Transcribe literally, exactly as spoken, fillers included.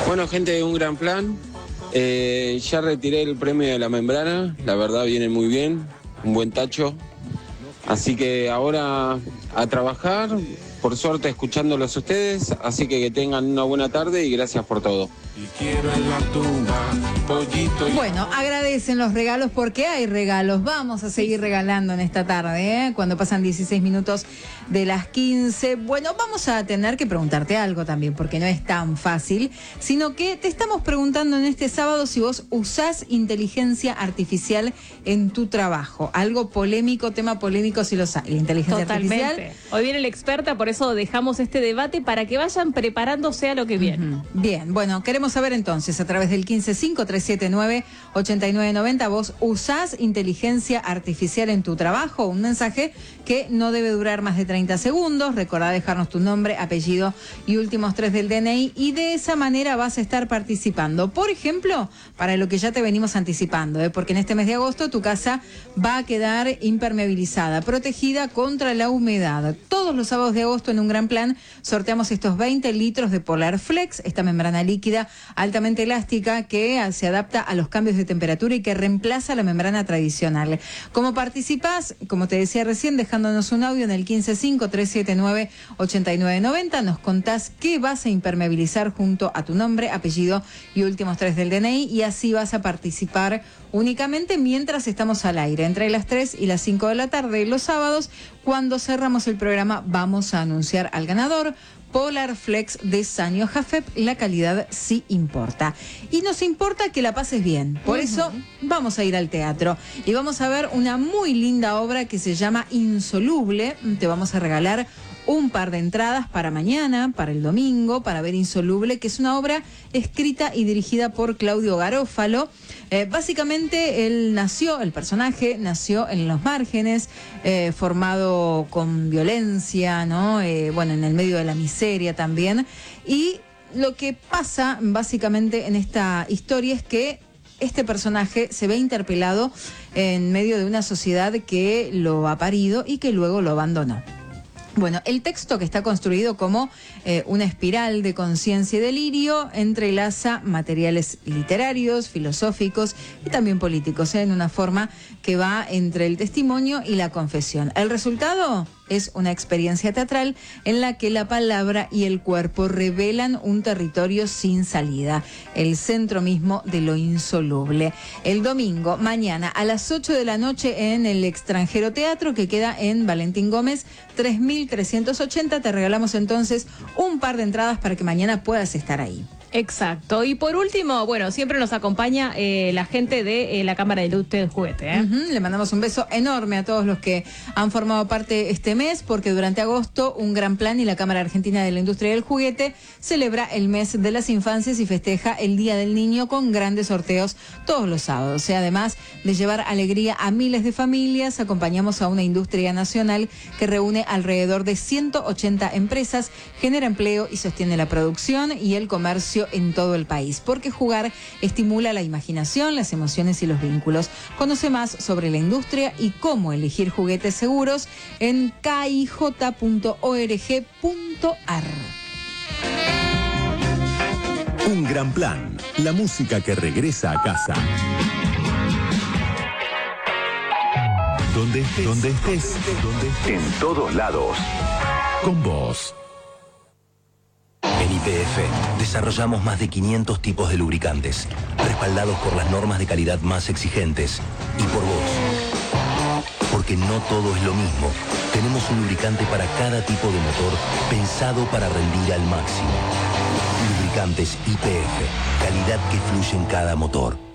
Bueno, gente de Un Gran Plan, eh, ya retiré el premio de la membrana, la verdad viene muy bien, un buen tacho. Así que ahora a trabajar, por suerte escuchándolos ustedes, así que que tengan una buena tarde y gracias por todo. Bueno, agradecen los regalos porque hay regalos. Vamos a seguir regalando en esta tarde, ¿eh? Cuando pasan dieciséis minutos de las quince. Bueno, vamos a tener que preguntarte algo también, porque no es tan fácil, sino que te estamos preguntando en este sábado si vos usás inteligencia artificial en tu trabajo. Algo polémico, tema polémico si lo usás. La inteligencia Totalmente. artificial. Hoy viene la experta, por eso dejamos este debate para que vayan preparándose a lo que viene. Uh-huh. Bien, bueno, queremos saber entonces a través del quince cinco tres siete nueve ocho nueve nueve cero, ¿vos usás inteligencia artificial en tu trabajo? Un mensaje que no debe durar más de treinta segundos. Recordá dejarnos tu nombre, apellido y últimos tres del D N I, y de esa manera vas a estar participando. Por ejemplo, para lo que ya te venimos anticipando, ¿eh? Porque en este mes de agosto tu casa va a quedar impermeabilizada, protegida contra la humedad. Todos los sábados de agosto en Un Gran Plan sorteamos estos veinte litros de Polar Flex, esta membrana líquida altamente elástica que se adapta a los cambios de temperatura y que reemplaza la membrana tradicional. ¿Cómo participás? Como te decía recién, dejándonos un audio en el quince cinco tres siete nueve ocho nueve nueve cero, nos contás qué vas a impermeabilizar junto a tu nombre, apellido y últimos tres del D N I, y así vas a participar únicamente mientras estamos al aire, entre las tres y las cinco de la tarde los sábados. Cuando cerramos el programa vamos a anunciar al ganador. Polar Flex de Sanyo Jafep, la calidad sí importa. Y nos importa que la pases bien. Por uh-huh. eso vamos a ir al teatro. Y vamos a ver una muy linda obra que se llama Insoluble. Te vamos a regalar un par de entradas para mañana, para el domingo, para ver Insoluble, que es una obra escrita y dirigida por Claudio Garófalo. Eh, básicamente él nació, el personaje nació en los márgenes, eh, formado con violencia, ¿no? Eh, bueno, en el medio de la miseria también. Y lo que pasa básicamente en esta historia es que este personaje se ve interpelado en medio de una sociedad que lo ha parido y que luego lo abandonó. Bueno, el texto, que está construido como eh, una espiral de conciencia y delirio, entrelaza materiales literarios, filosóficos y también políticos, ¿eh? En una forma que va entre el testimonio y la confesión. El resultado es una experiencia teatral en la que la palabra y el cuerpo revelan un territorio sin salida, el centro mismo de lo insoluble. El domingo, mañana, a las ocho de la noche en el Extranjero Teatro, que queda en Valentín Gómez tres mil trescientos ochenta, te regalamos entonces un par de entradas para que mañana puedas estar ahí. Exacto. Y por último, bueno, siempre nos acompaña eh, la gente de eh, la Cámara de la Industria del Juguete. ¿eh? Uh-huh. Le mandamos un beso enorme a todos los que han formado parte este mes, porque durante agosto Un Gran Plan y la Cámara Argentina de la Industria del Juguete celebra el mes de las infancias y festeja el Día del Niño con grandes sorteos todos los sábados. Y además de llevar alegría a miles de familias, acompañamos a una industria nacional que reúne alrededor de ciento ochenta empresas, genera empleo y sostiene la producción y el comercio en todo el país, porque jugar estimula la imaginación, las emociones y los vínculos. Conoce más sobre la industria y cómo elegir juguetes seguros en k i j punto org punto a r. Un Gran Plan, la música que regresa a casa. Donde estés, donde estés, donde estés, en todos lados. Con vos. En Y P F desarrollamos más de quinientos tipos de lubricantes, respaldados por las normas de calidad más exigentes y por vos. Porque no todo es lo mismo. Tenemos un lubricante para cada tipo de motor, pensado para rendir al máximo. Lubricantes Y P F, calidad que fluye en cada motor.